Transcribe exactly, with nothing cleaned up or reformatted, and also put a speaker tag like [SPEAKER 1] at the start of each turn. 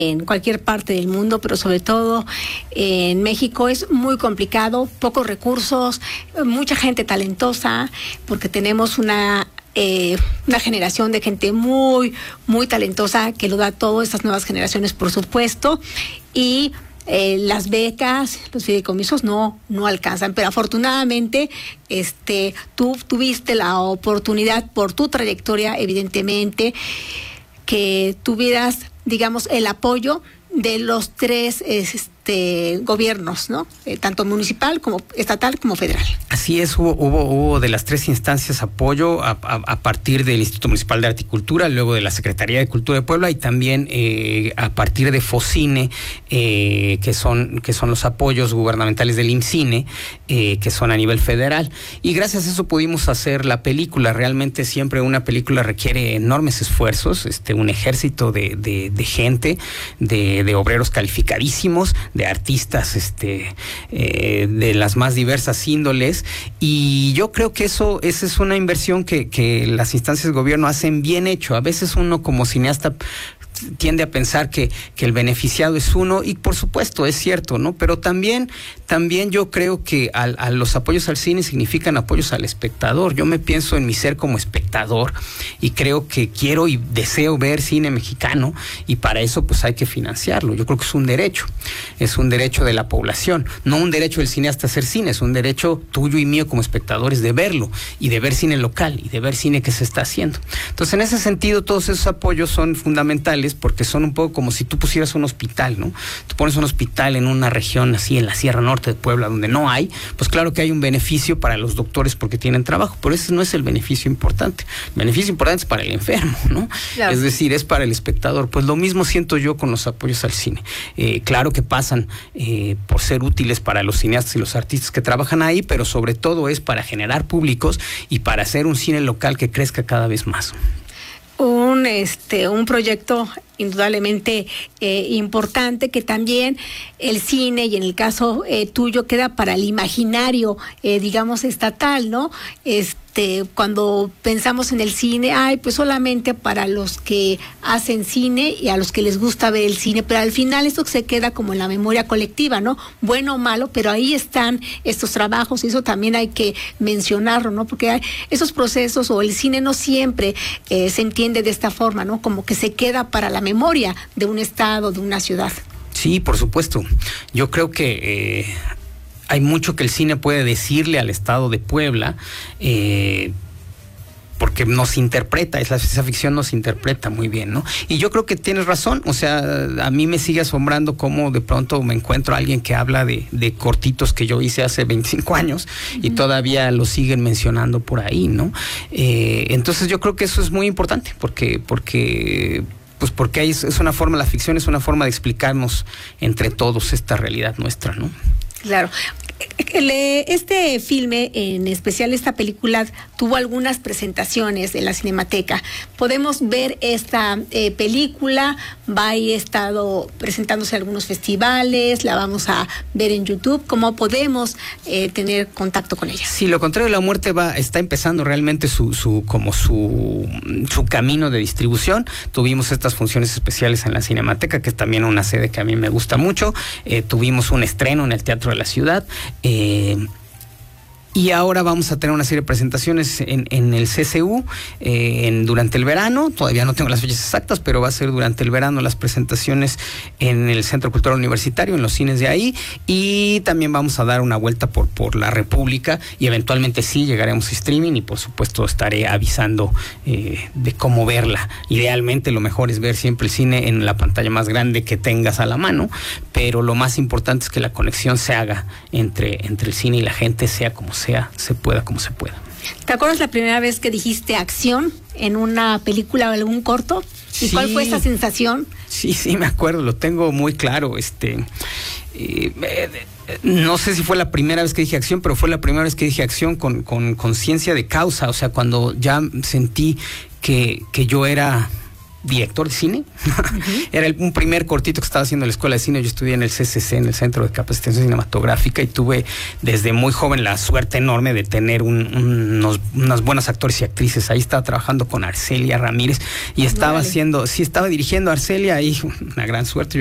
[SPEAKER 1] en cualquier parte del mundo, pero sobre todo en México es muy complicado, pocos recursos, mucha gente talentosa, porque tenemos una eh, una generación de gente muy, muy talentosa que lo da todo, estas nuevas generaciones, por supuesto, y Eh, las becas, los fideicomisos no, no alcanzan, pero afortunadamente este, tú tuviste la oportunidad por tu trayectoria, evidentemente, que tuvieras, digamos, el apoyo de los tres este, gobiernos, ¿no? Eh, tanto municipal como estatal como federal.
[SPEAKER 2] Así es, hubo, hubo, hubo de las tres instancias apoyo a, a, a partir del Instituto Municipal de Arte y Cultura, luego de la Secretaría de Cultura de Puebla y también eh, a partir de FOCINE, eh, que son que son los apoyos gubernamentales del IMCINE, eh, que son a nivel federal. Y gracias a eso pudimos hacer la película. Realmente siempre una película requiere enormes esfuerzos, este, un ejército de, de, de gente, de, de obreros calificadísimos, de artistas este, eh, de las más diversas índoles, y yo creo que eso esa es una inversión que, que las instancias de gobierno hacen bien hecho. A veces uno como cineasta tiende a pensar que, que el beneficiado es uno, y por supuesto es cierto, ¿no? Pero también, también yo creo que al, a los apoyos al cine significan apoyos al espectador. Yo me pienso en mi ser como espectador y creo que quiero y deseo ver cine mexicano, y para eso pues hay que financiarlo. Yo creo que es un derecho, es un derecho de la población, no un derecho del cineasta a hacer cine, es un derecho tuyo y mío como espectadores de verlo y de ver cine local y de ver cine que se está haciendo. Entonces, en ese sentido, todos esos apoyos son fundamentales, porque son un poco como si tú pusieras un hospital, ¿no? Tú pones un hospital en una región así, en la Sierra Norte de Puebla, donde no hay, pues claro que hay un beneficio para los doctores porque tienen trabajo, pero ese no es el beneficio importante. El beneficio importante es para el enfermo, ¿no? Claro. Es decir, es para el espectador. Pues lo mismo siento yo con los apoyos al cine. Eh, claro que pasan eh, por ser útiles para los cineastas y los artistas que trabajan ahí, pero sobre todo es para generar públicos y para hacer un cine local que crezca cada vez más.
[SPEAKER 1] Un, este, un proyecto indudablemente eh, importante, que también el cine, y en el caso eh, tuyo, queda para el imaginario, eh, digamos, estatal, ¿no? Este, cuando pensamos en el cine, ay, pues solamente para los que hacen cine y a los que les gusta ver el cine, pero al final esto se queda como en la memoria colectiva, ¿no? Bueno o malo, pero ahí están estos trabajos, y eso también hay que mencionarlo, ¿no? Porque hay esos procesos, o el cine no siempre eh, se entiende de esta forma, ¿no? Como que se queda para la memoria de un estado, de una ciudad.
[SPEAKER 2] Sí, por supuesto. Yo creo que eh, hay mucho que el cine puede decirle al estado de Puebla, eh, porque nos interpreta, es la ciencia ficción nos interpreta muy bien, ¿no? Y yo creo que tienes razón, o sea, a mí me sigue asombrando cómo de pronto me encuentro a alguien que habla de, de cortitos que yo hice hace veinticinco años uh-huh. y todavía lo siguen mencionando por ahí, ¿no? Eh, entonces yo creo que eso es muy importante, porque, porque pues porque hay, es una forma, la ficción es una forma de explicarnos entre todos esta realidad nuestra, ¿no?
[SPEAKER 1] Claro. Este filme, en especial esta película, tuvo algunas presentaciones en la Cinemateca. Podemos ver esta eh, película, va a ir estado presentándose en algunos festivales, la vamos a ver en YouTube. ¿Cómo podemos eh, tener contacto con ella?
[SPEAKER 2] Sí, Lo contrario de la muerte va está empezando realmente su su como su su camino de distribución. Tuvimos estas funciones especiales en la Cinemateca, que es también una sede que a mí me gusta mucho. Eh, tuvimos un estreno en el Teatro de la Ciudad. Eh, y ahora vamos a tener una serie de presentaciones en, en el C C U eh, en, durante el verano. Todavía no tengo las fechas exactas, pero va a ser durante el verano las presentaciones en el Centro Cultural Universitario, en los cines de ahí, y también vamos a dar una vuelta por, por la República, y eventualmente sí llegaremos a streaming, y por supuesto estaré avisando eh, de cómo verla. Idealmente lo mejor es ver siempre el cine en la pantalla más grande que tengas a la mano, pero lo más importante es que la conexión se haga entre, entre el cine y la gente, sea como sea, se pueda como se pueda.
[SPEAKER 1] ¿Te acuerdas la primera vez que dijiste acción en una película o algún corto? ¿Y sí, cuál fue esa sensación?
[SPEAKER 2] Sí, sí, me acuerdo, lo tengo muy claro. Este, eh, eh, no sé si fue la primera vez que dije acción, pero fue la primera vez que dije acción con con conciencia de causa. O sea, cuando ya sentí que, que yo era director de cine. Uh-huh. Era el, un primer cortito que estaba haciendo en la Escuela de Cine. Yo estudié en el C C C, en el Centro de Capacitación Cinematográfica, y tuve desde muy joven la suerte enorme de tener un, un, unos, unos buenos actores y actrices. Ahí estaba trabajando con Arcelia Ramírez y estaba vale. haciendo, sí, estaba dirigiendo a Arcelia, y una gran suerte.